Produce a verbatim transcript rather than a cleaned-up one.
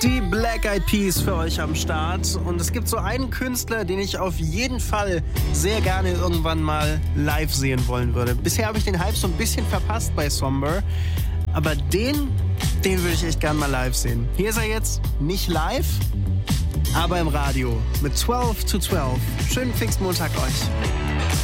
Die Black Eyed Peas für euch am Start. Und es gibt so einen Künstler, den ich auf jeden Fall sehr gerne irgendwann mal live sehen wollen würde. Bisher habe ich den Hype so ein bisschen verpasst bei Somber. Aber den, den würde ich echt gerne mal live sehen. Hier ist er jetzt, nicht live, aber im Radio mit zwölf zu zwölf. Schönen Pfingstmontag euch.